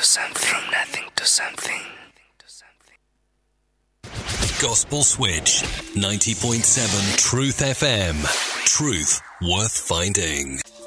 to something. From nothing to something. Gospel Switch, 90.7 Truth FM. Truth worth finding.